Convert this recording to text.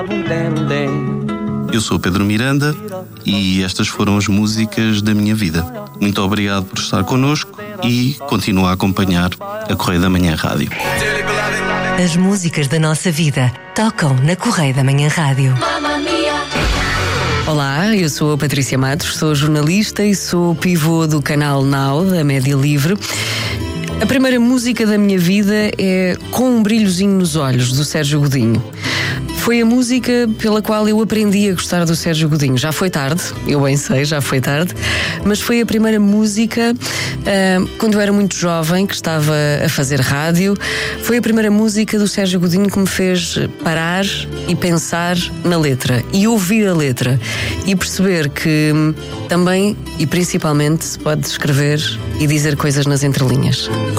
Eu sou Pedro Miranda e estas foram as músicas da minha vida. Muito obrigado por estar connosco e continua a acompanhar a Correio da Manhã Rádio. As músicas da nossa vida tocam na Correio da Manhã Rádio. Olá, eu sou a Patrícia Matos, sou jornalista e sou pivô do canal Now, da Média Livre. A primeira música da minha vida é Com um Brilhozinho nos Olhos, do Sérgio Godinho. Foi a música pela qual eu aprendi a gostar do Sérgio Godinho. Já foi tarde, eu bem sei, já foi tarde, mas foi a primeira música, quando eu era muito jovem, que estava a fazer rádio, foi a primeira música do Sérgio Godinho que me fez parar e pensar na letra, e ouvir a letra, e perceber que também, e principalmente, se pode escrever e dizer coisas nas entrelinhas.